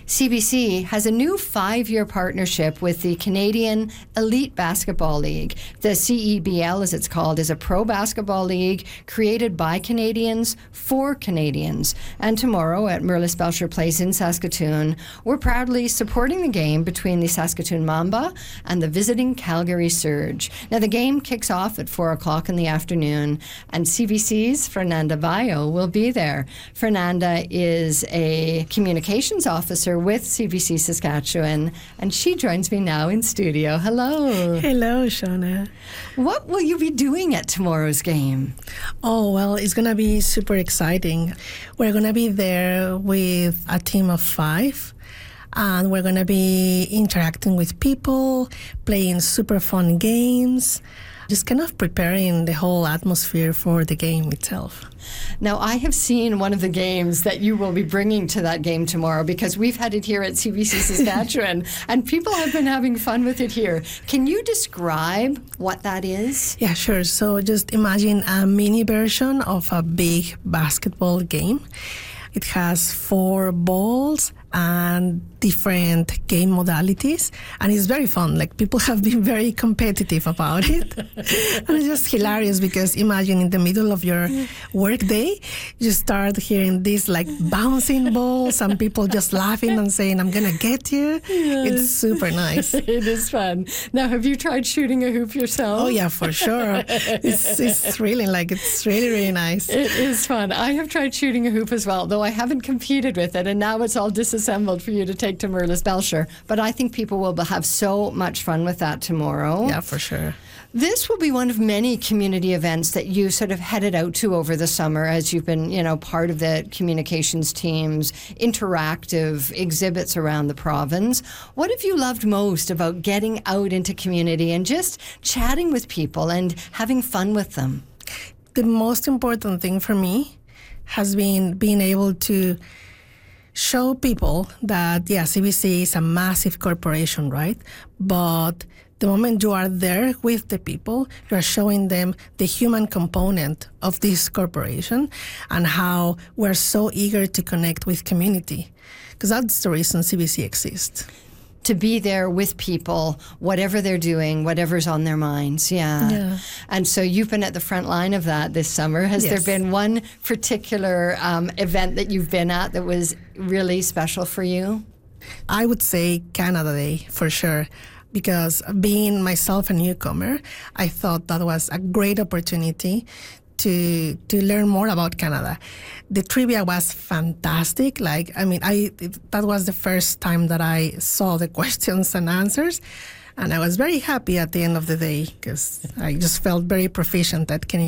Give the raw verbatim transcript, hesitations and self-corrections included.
C B C has a new five-year partnership with the Canadian Elite Basketball League. The C E B L, as it's called, is a pro basketball league created by Canadians for Canadians. And tomorrow at Mirlis Belcher Place in Saskatoon, we're proudly supporting the game between the Saskatoon Mamba and the visiting Calgary Surge. Now, the game kicks off at four o'clock in the afternoon, and C B C's Fernanda Bayo will be there. Fernanda is a communications officer with C B C Saskatchewan, and she joins me now in studio. Hello. Hello, Shauna. What will you be doing at tomorrow's game? Oh, well, it's going to be super exciting. We're going to be there with a team of five, and we're going to be interacting with people, playing super fun games, just kind of preparing the whole atmosphere for the game itself. Now, I have seen one of the games that you will be bringing to that game tomorrow, because we've had it here at C B C Saskatchewan, and people have been having fun with it here. Can you describe what that is? Yeah, sure. So just imagine a mini version of a big basketball game. It has four balls and different game modalities, and it's very fun. Like, people have been very competitive about it. And it's just hilarious, because imagine in the middle of your work day, you start hearing these like bouncing balls and people just laughing and saying, "I'm gonna get you." Yes. It's super nice. It is fun. Now, have you tried shooting a hoop yourself? Oh yeah, for sure. It's, it's really like, it's really, really nice. It is fun. I have tried shooting a hoop as well, though I haven't competed with it, and now it's all disassembled for you to take to Mirlis Belcher. But I think people will have so much fun with that tomorrow. Yeah, for sure. This will be one of many community events that you sort of headed out to over the summer, as you've been, you know, part of the communications team's interactive exhibits around the province. What have you loved most about getting out into community and just chatting with people and having fun with them? The most important thing for me has been being able to show people that, yeah, C B C is a massive corporation, right? But the moment you are there with the people, you are showing them the human component of this corporation and how we're so eager to connect with community, because that's the reason C B C exists. To be there with people, whatever they're doing, whatever's on their minds. Yeah. yeah. And so you've been at the front line of that this summer. Has yes. there been one particular um, event that you've been at that was really special for you? I would say Canada Day, for sure. Because being myself a newcomer, I thought that was a great opportunity to to learn more about Canada. The trivia was fantastic. Like, I mean, I that was the first time that I saw the questions and answers, and I was very happy at the end of the day, because I just felt very proficient at Canadian.